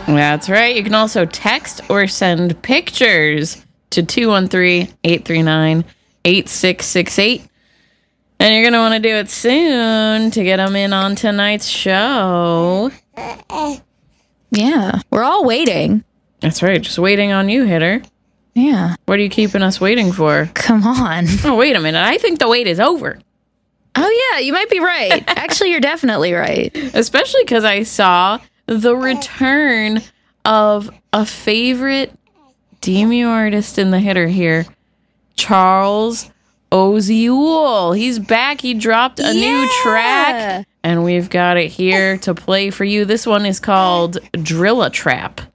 That's right. You can also text or send pictures to 213-839-8668. And you're going to want to do it soon to get them in on tonight's show. Yeah, we're all waiting. That's right. Just waiting on you, Hitter. Yeah. What are you keeping us waiting for? Come on. Oh, wait a minute. I think the wait is over. Oh, yeah, you might be right. Actually, you're definitely right. Especially because I saw the return of a favorite demo artist in the Hitter here, Charles Oziul. He's back. He dropped a new track, and we've got it here to play for you. This one is called Drill-A-Trap.